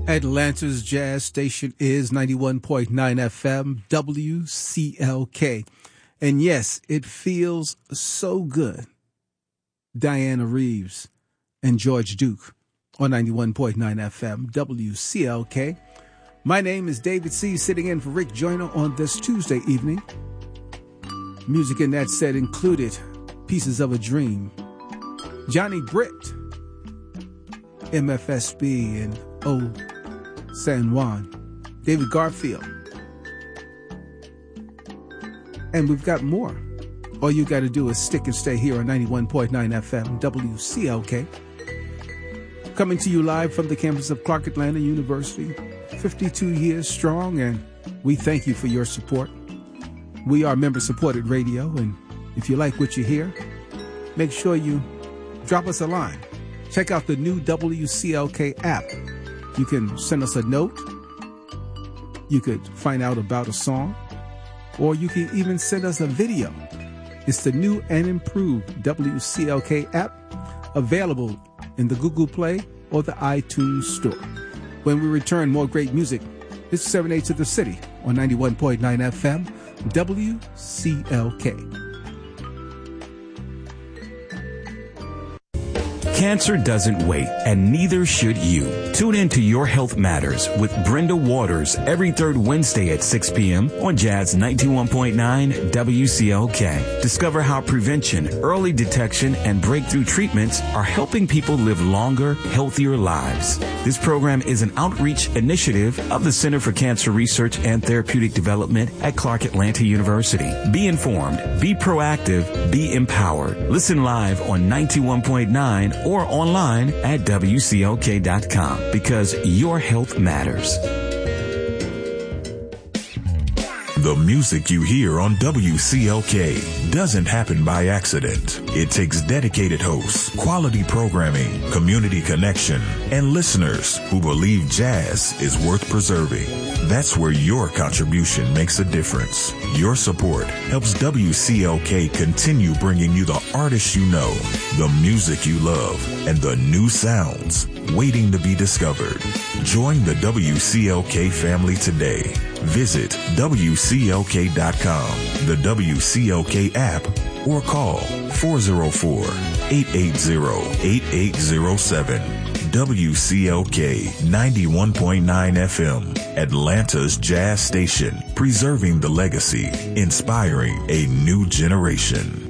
Atlanta's jazz station is 91.9 FM WCLK. And yes, it feels so good. Diana Reeves and George Duke on 91.9 FM WCLK. My name is David C., sitting in for Rick Joyner on this Tuesday evening. Music in that set included Pieces of a Dream, Johnny Britt, MFSB, and O. San Juan, David Garfield. And we've got more. All you got to do is stick and stay here on 91.9 FM WCLK. Coming to you live from the campus of Clark Atlanta University, 52 years strong, and we thank you for your support. We are member-supported radio, and if you like what you hear, make sure you drop us a line. Check out the new WCLK app. You can send us a note. You could find out about a song, or you can even send us a video. It's the new and improved WCLK app, available in the Google Play or the iTunes Store. When we return, more great music. It's 7-8 to the City on 91.9 FM WCLK. Cancer doesn't wait, and neither should you. Tune in to Your Health Matters with Brenda Waters every third Wednesday at 6 p.m. on Jazz 91.9 WCLK. Discover how prevention, early detection, and breakthrough treatments are helping people live longer, healthier lives. This program is an outreach initiative of the Center for Cancer Research and Therapeutic Development at Clark Atlanta University. Be informed, be proactive, be empowered. Listen live on 91.9 or online at WCLK.com, because your health matters. The music you hear on WCLK doesn't happen by accident. It takes dedicated hosts, quality programming, community connection, and listeners who believe jazz is worth preserving. That's where your contribution makes a difference. Your support helps WCLK continue bringing you the artists you know, the music you love, and the new sounds waiting to be discovered. Join the WCLK family today. Visit WCLK.com, the WCLK app, or call 404-880-8807. WCLK 91.9 FM, Atlanta's jazz station, preserving the legacy, inspiring a new generation.